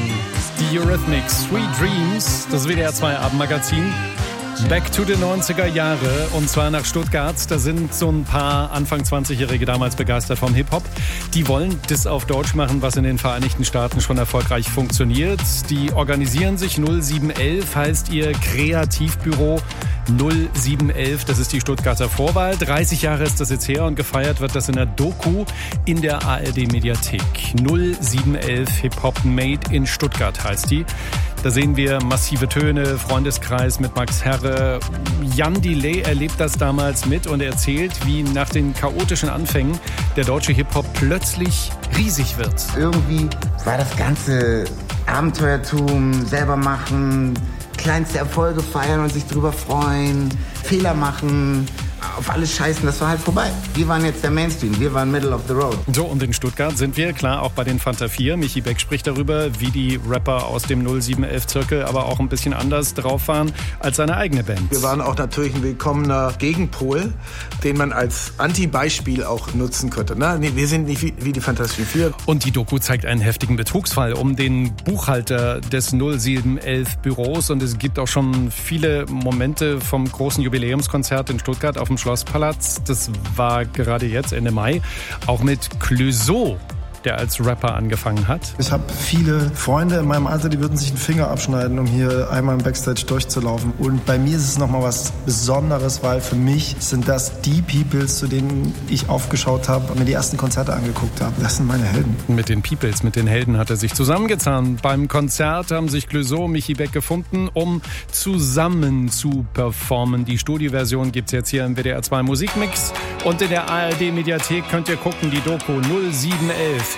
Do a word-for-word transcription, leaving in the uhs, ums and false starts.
waren die Eurythmics, Sweet Dreams, das W D R zwei Abendmagazin. Back to the neunziger Jahre, und zwar nach Stuttgart. Da sind so ein paar Anfang zwanzigjährige damals begeistert vom Hip-Hop. Die wollen das auf Deutsch machen, was in den Vereinigten Staaten schon erfolgreich funktioniert. Die organisieren sich. null sieben elf heißt ihr Kreativbüro. null sieben elf, das ist die Stuttgarter Vorwahl. dreißig Jahre ist das jetzt her und gefeiert wird das in der Doku in der A R D-Mediathek. null sieben elf Hip-Hop Made in Stuttgart heißt die. Da sehen wir massive Töne, Freundeskreis mit Max Herre. Jan Delay erlebt das damals mit und erzählt, wie nach den chaotischen Anfängen der deutsche Hip-Hop plötzlich riesig wird. Irgendwie war das ganze Abenteuertum, selber machen, kleinste Erfolge feiern und sich drüber freuen, Fehler machen, auf alles scheißen, das war halt vorbei. Wir waren jetzt der Mainstream, wir waren Middle of the Road. So, und in Stuttgart sind wir, klar, auch bei den Fanta vier. Michi Beck spricht darüber, wie die Rapper aus dem null sieben elf Zirkel aber auch ein bisschen anders drauf waren als seine eigene Band. Wir waren auch natürlich ein willkommener Gegenpol, den man als Anti-Beispiel auch nutzen könnte. Na, nee, wir sind nicht wie, wie die Fanta vier. Und die Doku zeigt einen heftigen Betrugsfall um den Buchhalter des null sieben elf Büros. Und es gibt auch schon viele Momente vom großen Jubiläumskonzert in Stuttgart auf dem Schlosspalast. Das war gerade jetzt Ende Mai. Auch mit Clouseau, der als Rapper angefangen hat. Ich habe viele Freunde in meinem Alter, die würden sich einen Finger abschneiden, um hier einmal im Backstage durchzulaufen. Und bei mir ist es nochmal was Besonderes, weil für mich sind das die Peoples, zu denen ich aufgeschaut habe und mir die ersten Konzerte angeguckt habe. Das sind meine Helden. Mit den Peoples, mit den Helden hat er sich zusammengezahnt. Beim Konzert haben sich Clouseau und Michi Beck gefunden, um zusammen zu performen. Die Studioversion gibt's jetzt hier im W D R zwei Musikmix. Und in der A R D-Mediathek könnt ihr gucken, die Doku null sieben elf.